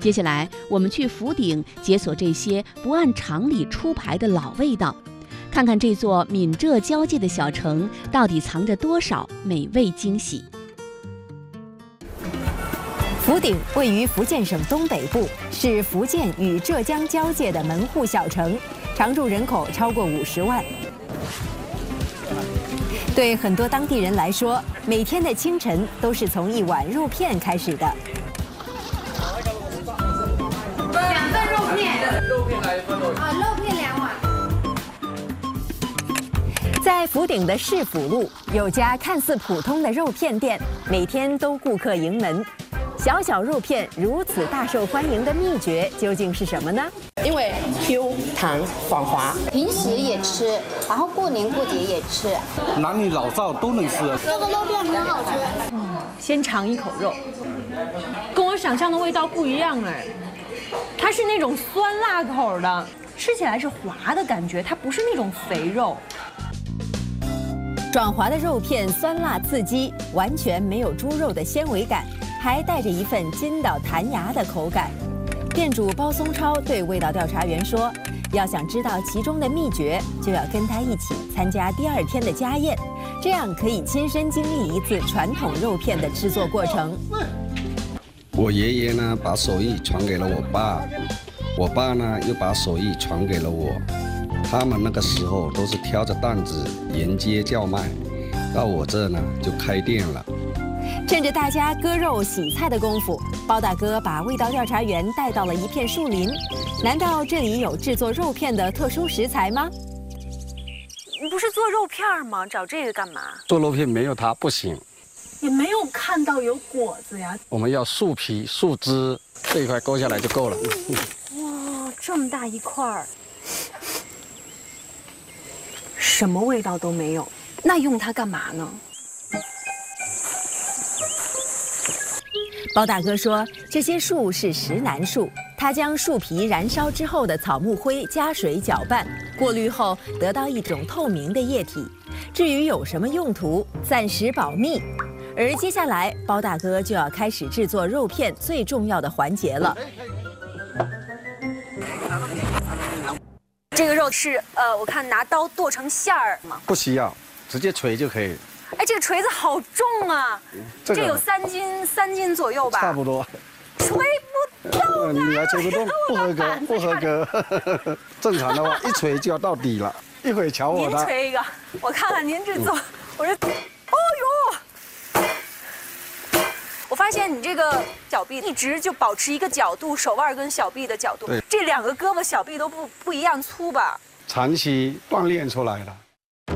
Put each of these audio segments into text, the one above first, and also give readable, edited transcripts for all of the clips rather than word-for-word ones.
接下来，我们去福鼎解锁这些不按常理出牌的老味道，看看这座闽浙交界的小城到底藏着多少美味惊喜。 福鼎位于福建省东北部，是福建与浙江交界的门户小城，常住人口超过50万。对很多当地人来说，每天的清晨都是从一碗肉片开始的。 2份肉片。肉片来1份肉片2碗。 在福鼎的市府路有家看似普通的肉片店，每天都顾客盈门。小小肉片如此大受欢迎的秘诀究竟是什么呢？ 因为 Q 弹爽滑， 平时也吃，然后过年过节也吃， 男女老少都能吃。 这个肉片很好吃。 先尝一口肉，跟我想象的味道不一样哎，它是那种酸辣口的，吃起来是滑的感觉，它不是那种肥肉。 爽滑的肉片酸辣刺激，完全没有猪肉的纤维感，还带着一份筋道弹牙的口感。店主包松超对味道调查员说：“要想知道其中的秘诀，就要跟他一起参加第2天的家宴，这样可以亲身经历一次传统肉片的制作过程。” 我爷爷呢，把手艺传给了我爸，我爸呢又把手艺传给了我。他们那个时候都是挑着担子沿街叫卖，到我这呢就开店了。 趁着大家割肉洗菜的功夫，包大哥把味道调查员带到了一片树林。难道这里有制作肉片的特殊食材吗？ 你不是做肉片吗？找这个干嘛？ 做肉片没有它不行。 也没有看到有果子呀。 我们要树皮、树枝这一块勾下来就够了。 哇，这么大一块儿，什么味道都没有，那用它干嘛呢？ 包大哥说，这些树是石楠树，他将树皮燃烧之后的草木灰加水搅拌，过滤后得到一种透明的液体。至于有什么用途，暂时保密。而接下来，包大哥就要开始制作肉片最重要的环节了。 这个肉是我看拿刀剁成馅儿吗？ 不需要，直接锤就可以。 哎，这个锤子好重啊！这有3斤左右吧？ 差不多。 锤不动啊！ 你还锤不动，不合格，不合格。正常的话，一锤就要到底了。一会瞧我的。 您锤一个，我看看您这做。我说，哦呦！我发现你这个小臂一直就保持一个角度，手腕跟小臂的角度。这2个胳膊、小臂都不一样粗吧？ 长期锻炼出来的。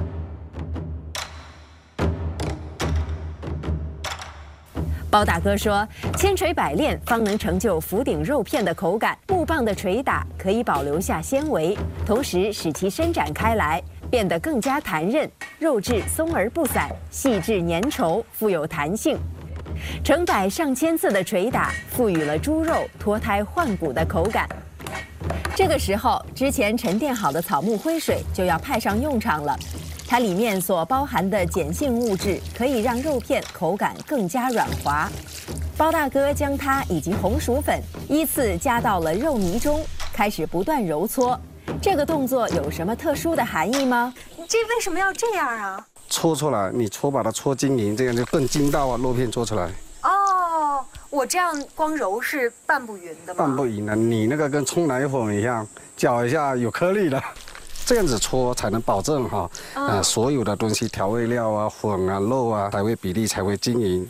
包大哥说，千锤百炼方能成就福鼎肉片的口感。木棒的捶打可以保留下纤维，同时使其伸展开来，变得更加弹韧，肉质松而不散，细致粘稠，富有弹性。成百上千次的捶打，赋予了猪肉脱胎换骨的口感。这个时候，之前沉淀好的草木灰水就要派上用场了。它里面所包含的碱性物质可以让肉片口感更加软滑。包大哥将它以及红薯粉依次加到了肉糜中，开始不断揉搓。这个动作有什么特殊的含义吗？ 这为什么要这样啊？ 搓出来，你把它搓均匀，这样就更筋道啊，肉片做出来。 哦，我这样光揉是拌不匀的吗？ 拌不匀的，你那个跟冲奶粉一样，搅一下有颗粒的。这样子搓才能保证所有的东西调味料啊、粉啊、肉啊，才会比例才会均匀。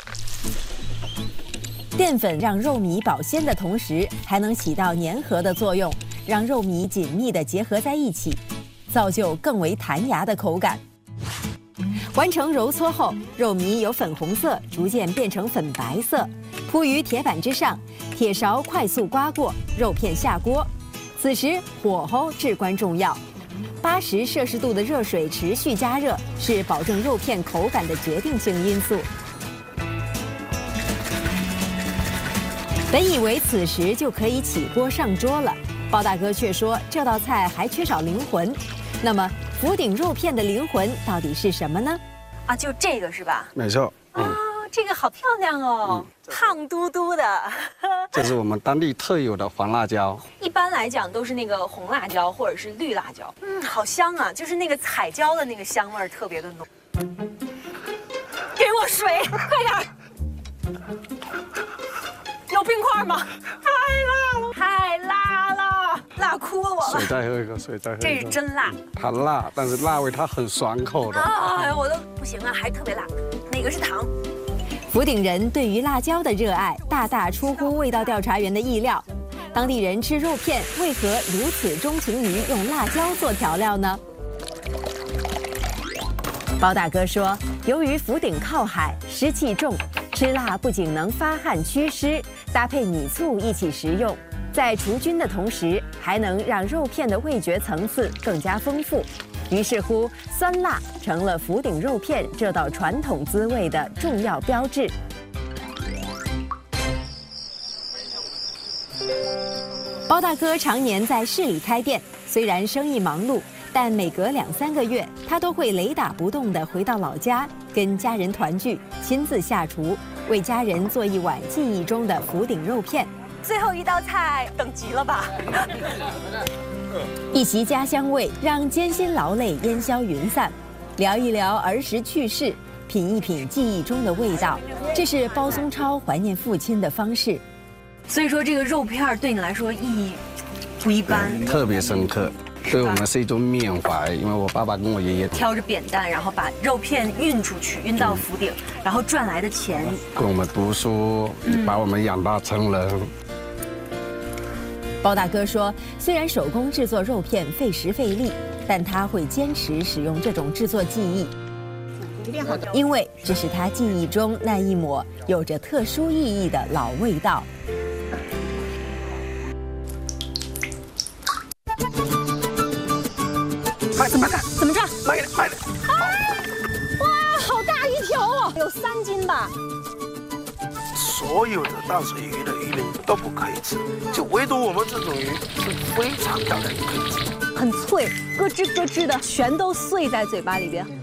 淀粉让肉糜保鲜的同时，还能起到粘合的作用，让肉糜紧密地结合在一起，造就更为弹牙的口感。完成揉搓后，肉糜由粉红色逐渐变成粉白色，铺于铁板之上，铁勺快速刮过，肉片下锅。此时火候至关重要，80摄氏度的热水持续加热是保证肉片口感的决定性因素。本以为此时就可以起锅上桌了，包大哥却说这道菜还缺少灵魂。那么福鼎肉片的灵魂到底是什么呢？ 啊，就这个是吧？ 没错。 这个好漂亮哦，胖嘟嘟的。 这是我们当地特有的黄辣椒。 一般来讲都是那个红辣椒或者是绿辣椒。好香啊，就是那个彩椒的那个香味儿特别的浓。给我水，快点！有冰块吗？太辣了，辣哭了我了。 水再喝一个，水再喝一个。 这是真辣。 它辣，但是辣味它很爽口的。 哎，我都不行啊，还特别辣。哪个是糖？ 福鼎人对于辣椒的热爱大大出乎味道调查员的意料。当地人吃肉片为何如此钟情于用辣椒做调料呢？包大哥说，由于福鼎靠海，湿气重，吃辣不仅能发汗祛湿，搭配米醋一起食用，在除菌的同时，还能让肉片的味觉层次更加丰富。于是乎，酸辣成了福鼎肉片这道传统滋味的重要标志。包大哥常年在市里开店，虽然生意忙碌，但每隔2-3个月，他都会雷打不动地回到老家，跟家人团聚，亲自下厨，为家人做一碗记忆中的福鼎肉片。 最后一道菜等急了吧？ 一席家乡味，让艰辛劳累烟消云散，聊一聊儿时趣事，品一品记忆中的味道，这是包松超怀念父亲的方式。 所以说，这个肉片对你来说意义不一般， 特别深刻。对我们是一种缅怀，因为我爸爸跟我爷爷挑着扁担，然后把肉片运出去，运到福鼎，然后赚来的钱供我们读书，把我们养大成人。 包大哥说，虽然手工制作肉片费时费力，但他会坚持使用这种制作技艺，因为这是他记忆中那一抹有着特殊意义的老味道。 怎么着？ 慢点，慢点。 哇，好大一条哦，有3斤吧？ 所有的淡水鱼的鱼鳞都不可以吃，就唯独我们这种鱼是非常漂亮，可以吃。 很脆，咯吱咯吱的，全都碎在嘴巴里边。